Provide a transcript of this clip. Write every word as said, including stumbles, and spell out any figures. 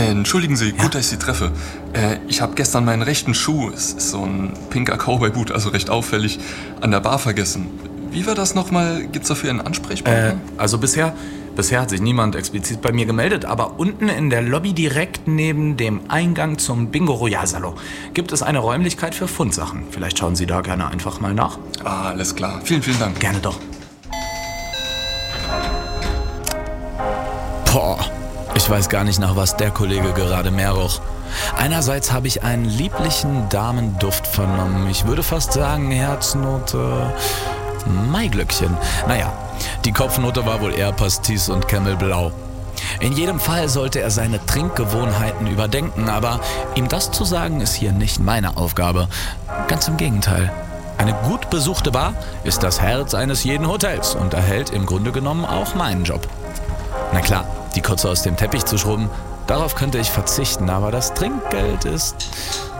Äh, entschuldigen Sie, Ja? gut, dass ich Sie treffe. Äh, ich habe gestern meinen rechten Schuh, es ist so ein pinker Cowboy-Boot, also recht auffällig, an der Bar vergessen. Wie war das nochmal? Gibt's dafür einen Ansprechpartner? Äh, also bisher, bisher hat sich niemand explizit bei mir gemeldet, aber unten in der Lobby direkt neben dem Eingang zum Bingo Royal Salon gibt es eine Räumlichkeit für Fundsachen. Vielleicht schauen Sie da gerne einfach mal nach. Ah, alles klar. Vielen, vielen Dank. Gerne doch. Boah, ich weiß gar nicht, nach was der Kollege gerade mehr roch. Einerseits habe ich einen lieblichen Damenduft vernommen. Ich würde fast sagen Herznote Maiglöckchen. Naja, die Kopfnote war wohl eher Pastis und Camelblau. In jedem Fall sollte er seine Trinkgewohnheiten überdenken, aber ihm das zu sagen, ist hier nicht meine Aufgabe. Ganz im Gegenteil. Eine gut besuchte Bar ist das Herz eines jeden Hotels und erhält im Grunde genommen auch meinen Job. Na klar, die Kotze aus dem Teppich zu schrubben, darauf könnte ich verzichten, aber das Trinkgeld ist